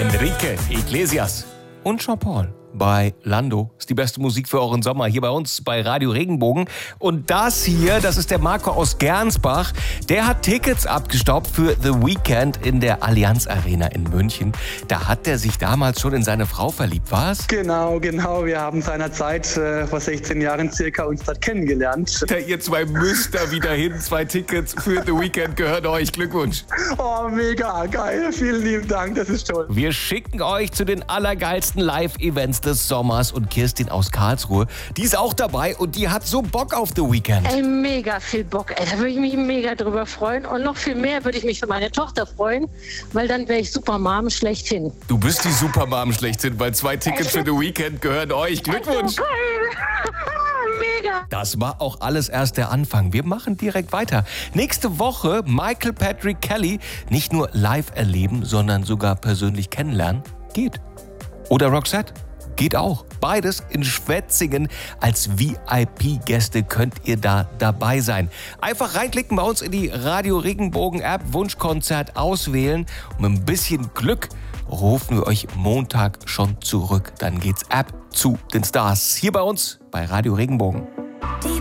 Enrique Iglesias und Jean-Paul bei Lando. Ist die beste Musik für euren Sommer hier bei uns bei Radio Regenbogen. Und das hier, das ist der Marco aus Gernsbach. Der hat Tickets abgestaubt für The Weeknd in der Allianz Arena in München. Da hat er sich damals schon in seine Frau verliebt, was? Genau. Wir haben seinerzeit vor 16 Jahren circa uns dort kennengelernt. Ihr zwei müsst da wieder hin. 2 Tickets für The Weeknd gehören euch. Glückwunsch. Oh, mega geil. Vielen lieben Dank. Das ist toll. Wir schicken euch zu den allergeilsten Live-Events des Sommers und Kirstin aus Karlsruhe, die ist auch dabei und die hat so Bock auf The Weeknd. Ey, mega viel Bock. Ey, da würde ich mich mega drüber freuen und noch viel mehr würde ich mich für meine Tochter freuen, weil dann wäre ich Supermom schlechthin. Du bist die Supermom schlechthin, weil 2 Tickets für The Weeknd gehören euch. Glückwunsch. Mega. Das war auch alles erst der Anfang. Wir machen direkt weiter. Nächste Woche Michael Patrick Kelly nicht nur live erleben, sondern sogar persönlich kennenlernen. Geht. Oder Roxette. Geht auch. Beides in Schwetzingen. Als VIP-Gäste könnt ihr da dabei sein. Einfach reinklicken bei uns in die Radio Regenbogen-App, Wunschkonzert auswählen. Und mit ein bisschen Glück rufen wir euch Montag schon zurück. Dann geht's ab zu den Stars. Hier bei uns bei Radio Regenbogen.